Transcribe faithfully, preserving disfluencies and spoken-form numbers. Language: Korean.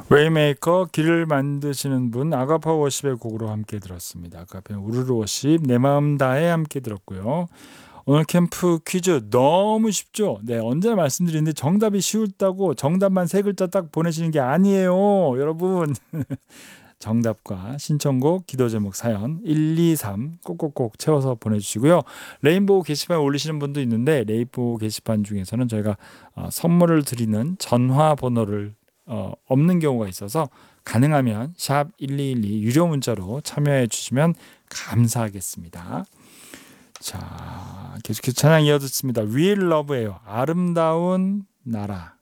웨이메이커 길을 만드시는 분 아가파 워십의 곡으로 함께 들었습니다. 아가파 우르르 워십 내 마음 다해 함께 들었고요. 오늘 캠프 퀴즈 너무 쉽죠? 네, 언제나 말씀드리는데 정답이 쉬웠다고 정답만 세 글자 딱 보내시는 게 아니에요. 여러분. 정답과 신청곡, 기도 제목, 사연 일, 이, 삼 꼭꼭꼭 채워서 보내주시고요. 레인보우 게시판에 올리시는 분도 있는데 레인보우 게시판 중에서는 저희가 어, 선물을 드리는 전화 번호를 어, 없는 경우가 있어서 가능하면 샵 일이일이 유료 문자로 참여해 주시면 감사하겠습니다. 자, 계속해서 찬양 이어듣습니다. Real Love예요. 아름다운 나라.